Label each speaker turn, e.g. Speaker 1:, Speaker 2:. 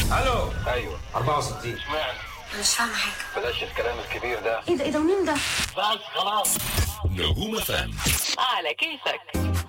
Speaker 1: الو.
Speaker 2: ايوه
Speaker 1: 64.
Speaker 2: اشمعنى؟
Speaker 3: مش فاهمة حاجة.
Speaker 2: بلاش الكلام الكبير ده.
Speaker 3: ايه ده ومين ده؟
Speaker 2: بس خلاص.
Speaker 4: نجوم فم
Speaker 5: على كيفك.